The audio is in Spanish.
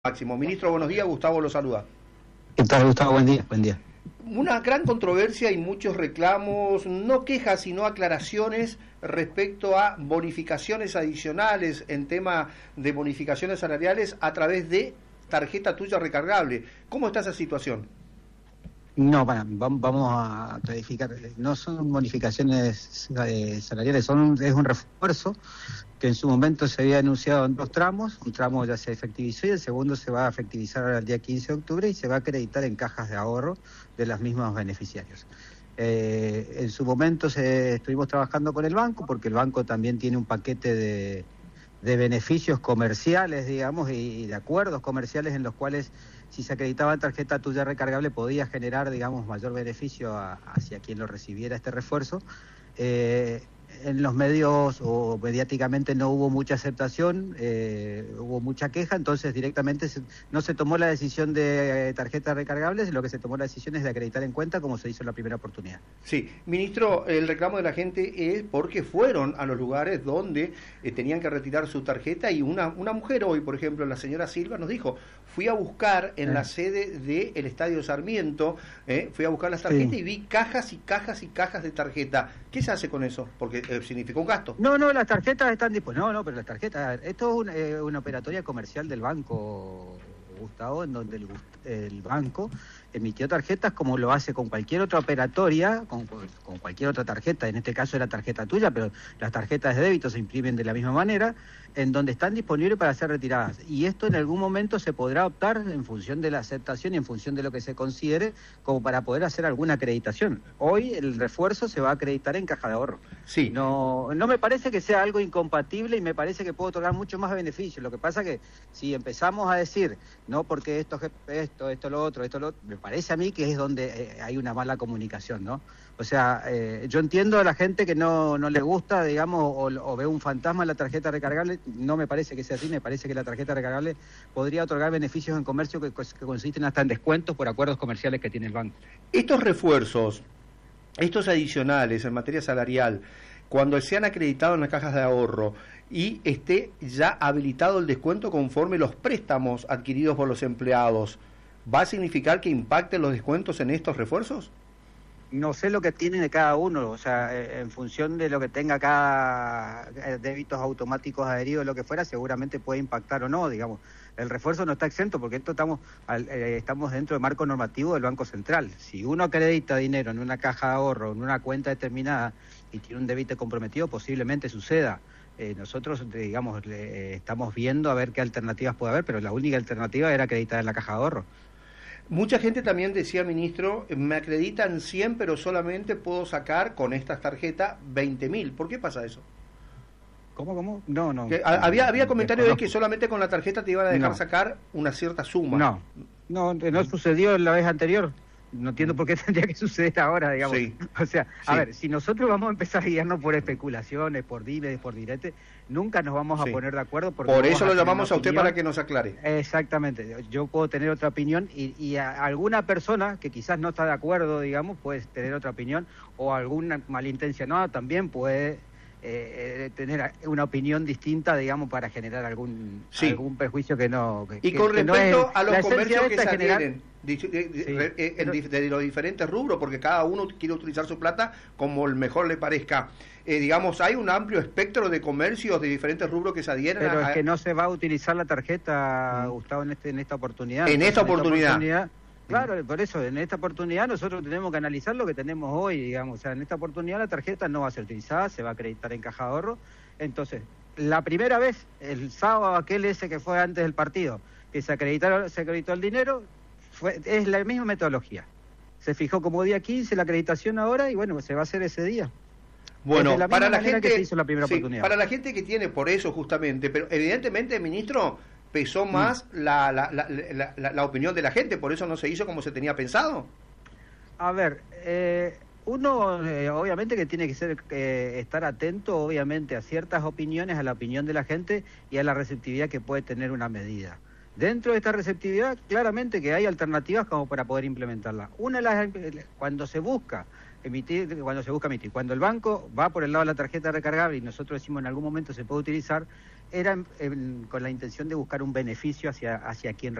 Máximo. Ministro, buenos días. Gustavo lo saluda. ¿Qué tal, Gustavo? Buen día. Buen día. Una gran controversia y muchos reclamos, no quejas, sino aclaraciones respecto a bonificaciones adicionales en tema de bonificaciones salariales a través de tarjeta tuya recargable. ¿Cómo está esa situación? No, vamos a clarificar. No son bonificaciones salariales, es un refuerzo que en su momento se había anunciado en dos tramos. Un tramo ya se efectivizó y el segundo se va a efectivizar ahora el día 15 de octubre y se va a acreditar en cajas de ahorro de los mismos beneficiarios. En su momento estuvimos trabajando con el banco porque el banco también tiene un paquete de beneficios comerciales, digamos, y de acuerdos comerciales en los cuales si se acreditaba en tarjeta tuya recargable podía generar, digamos, mayor beneficio hacia quien lo recibiera este refuerzo. En los medios o mediáticamente no hubo mucha aceptación, hubo mucha queja, entonces directamente no se tomó la decisión de tarjetas recargables, lo que se tomó la decisión es de acreditar en cuenta como se hizo en la primera oportunidad. Sí, ministro, el reclamo de la gente es porque fueron a los lugares donde tenían que retirar su tarjeta y una mujer hoy, por ejemplo, la señora Silva nos dijo, fui a buscar en la sede del Estadio Sarmiento, fui a buscar las tarjetas y vi cajas y cajas y cajas de tarjeta. ¿Qué se hace con eso? Porque significó un gasto. No, las tarjetas están disponibles. No, pero las tarjetas, esto es una operatoria comercial del banco, Gustavo, en donde el banco emitió tarjetas como lo hace con cualquier otra operatoria, con cualquier otra tarjeta, en este caso era tarjeta tuya, pero las tarjetas de débito se imprimen de la misma manera, en donde están disponibles para ser retiradas. Y esto en algún momento se podrá optar en función de la aceptación y en función de lo que se considere como para poder hacer alguna acreditación. Hoy el refuerzo se va a acreditar en caja de ahorro. Sí. No me parece que sea algo incompatible y me parece que puede otorgar mucho más beneficios. Lo que pasa que si empezamos a decir, no porque esto, lo otro, me parece a mí que es donde hay una mala comunicación, ¿no? O sea, yo entiendo a la gente que no le gusta, digamos, o ve un fantasma en la tarjeta recargable. No me parece que sea así, me parece que la tarjeta recargable podría otorgar beneficios en comercio que consisten hasta en descuentos por acuerdos comerciales que tiene el banco. Estos refuerzos, estos adicionales en materia salarial, cuando sean acreditados en las cajas de ahorro y esté ya habilitado el descuento conforme los préstamos adquiridos por los empleados, ¿va a significar que impacten los descuentos en estos refuerzos? No sé lo que tiene de cada uno, o sea, en función de lo que tenga cada débitos automáticos adheridos, lo que fuera, seguramente puede impactar o no, digamos. El refuerzo no está exento porque esto estamos dentro del marco normativo del Banco Central. Si uno acredita dinero en una caja de ahorro, en una cuenta determinada y tiene un débito comprometido, posiblemente suceda. Nosotros, digamos, estamos viendo a ver qué alternativas puede haber, pero la única alternativa era acreditar en la caja de ahorro. Mucha gente también decía, ministro, me acreditan 100, pero solamente puedo sacar con estas tarjetas 20.000. ¿Por qué pasa eso? ¿Cómo? No. Había comentarios de que solamente con la tarjeta te iban a dejar sacar una cierta suma. No sucedió la vez anterior. No entiendo por qué tendría que suceder ahora, digamos. Sí. O sea, a ver, si nosotros vamos a empezar a guiarnos por especulaciones, por dimes, por diretes, nunca nos vamos a poner de acuerdo. Porque por eso lo llamamos a usted para que nos aclare. Exactamente. Yo puedo tener otra opinión y alguna persona que quizás no está de acuerdo, digamos, puede tener otra opinión, o alguna malintencionada también puede tener una opinión distinta, digamos, para generar algún perjuicio que no... Y con respecto a los comercios que se adhieren de los diferentes rubros, porque cada uno quiere utilizar su plata como el mejor le parezca, digamos, hay un amplio espectro de comercios de diferentes rubros que se adhieren. Pero es que no se va a utilizar la tarjeta, Gustavo, en esta oportunidad. En esta oportunidad. Claro, por eso, en esta oportunidad nosotros tenemos que analizar lo que tenemos hoy, digamos. O sea, en esta oportunidad la tarjeta no va a ser utilizada, se va a acreditar en caja de ahorro. Entonces, la primera vez, el sábado aquel ese que fue antes del partido, que se acreditó el dinero, es la misma metodología. Se fijó como día 15 la acreditación ahora y bueno, se va a hacer ese día. Bueno, para la gente que se hizo la primera oportunidad. Para la gente que tiene por eso justamente, pero evidentemente, ministro, pesó más la opinión de la gente, por eso no se hizo como se tenía pensado. A ver, uno obviamente que tiene que estar atento obviamente a ciertas opiniones, a la opinión de la gente y a la receptividad que puede tener una medida. Dentro de esta receptividad, claramente que hay alternativas como para poder implementarla. Cuando se busca emitir, cuando el banco va por el lado de la tarjeta recargable y nosotros decimos en algún momento se puede utilizar, era con la intención de buscar un beneficio hacia quien